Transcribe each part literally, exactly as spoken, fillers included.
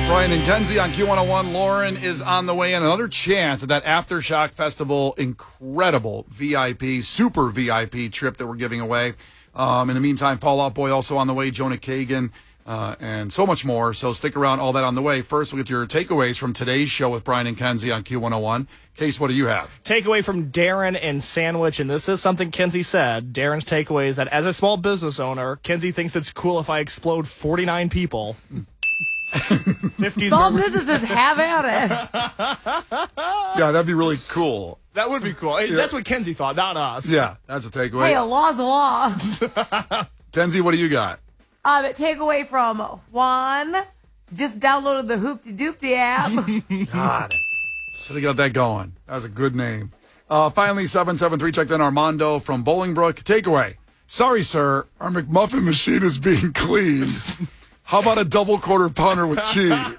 Brian and Kenzie on Q one oh one. Lauren is on the way in. Another chance at that Aftershock Festival incredible V I P, super V I P trip that we're giving away. Um, in the meantime, Paul Outboy also on the way, Jonah Kagan, uh, and so much more. So stick around, all that on the way. First, we'll get your takeaways from today's show with Brian and Kenzie on Q one oh one. Case, what do you have? Takeaway from Darren and Sandwich, and this is something Kenzie said. Darren's takeaway is that as a small business owner, Kenzie thinks it's cool if I explode forty-nine people. fifties Small members. businesses have at it. Yeah, that'd be really cool. That would be cool. Hey, Yeah. That's what Kenzie thought, not us. Yeah, that's a takeaway. Hey, a law's a law. Kenzie, what do you got? Um, takeaway from Juan. Just downloaded the Hoopty Doopty app. God, should have got that going. That was a good name. Uh, finally, seven seven three checked in Armando from Bolingbrook. Takeaway. Sorry, sir. Our McMuffin machine is being cleaned. How about a double quarter pounder with cheese? And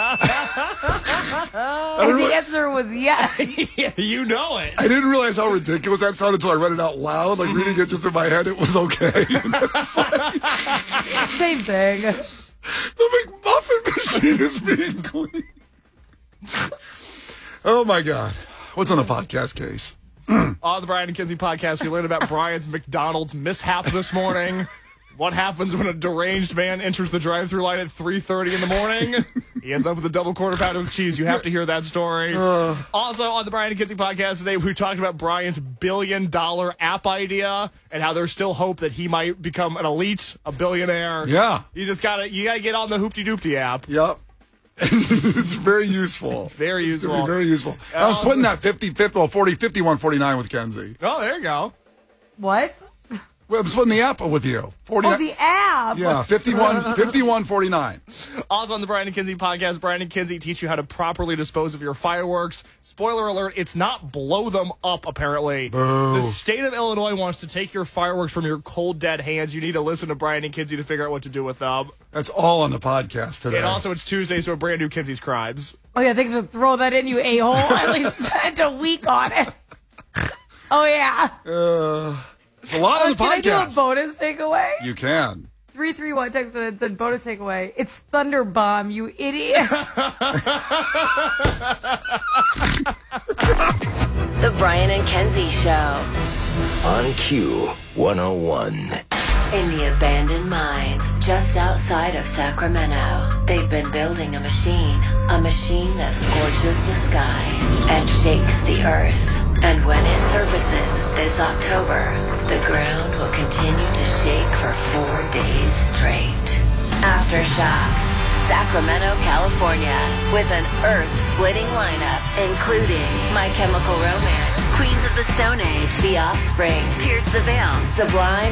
the answer was yes. Yeah, you know it. I didn't realize how ridiculous that sounded until I read it out loud. Like, reading it just in my head, it was okay. It's like, Same thing. the McMuffin machine is being cleaned. Oh, my God. What's on the podcast case? On the Brian and Kenzie podcast, we learned about Brian's McDonald's mishap this morning. What happens when a deranged man enters the drive-thru line at three thirty in the morning? He ends up with a double quarter pounder with cheese. You have to hear that story. Uh, also, on the Brian and Kenzie podcast today, we talked about Brian's billion-dollar app idea and how there's still hope that he might become an elite, a billionaire. Yeah. You just gotta, you gotta get on the Hoopty Doopty app. Yep. It's very useful. Very It's useful. very useful. I was splitting that fifty, fifty, well, forty, fifty-one, forty-nine with Kenzie. Oh, there you go. What? Well, I'm splitting the app with you. forty, Oh, the app. yeah, fifty-one, fifty-one, forty-nine. Also on the Brian and Kenzie podcast, Brian and Kenzie teach you how to properly dispose of your fireworks. Spoiler alert, it's not blow them up, apparently. Boo. The state of Illinois wants to take your fireworks from your cold, dead hands. You need to listen to Brian and Kenzie to figure out what to do with them. That's all on the podcast today. And also, it's Tuesday, so a brand new Kenzie's Crimes. Oh, yeah, thanks for throwing that in, you a-hole. I at least spent a week on it. Oh, yeah. Uh, it's a lot on the Can I do a podcast. bonus takeaway? You can. three three one texted and said, bonus takeaway. It's Thunder Bomb, you idiot. The Brian and Kenzie Show. On Q one oh one. In the abandoned mines just outside of Sacramento, they've been building a machine. A machine that scorches the sky and shakes the earth. And when it surfaces this October, the ground will continue to shake for four days straight. Aftershock, Sacramento, California, with an earth-splitting lineup, including My Chemical Romance, Queens of the Stone Age, The Offspring, Pierce the Veil, Sublime,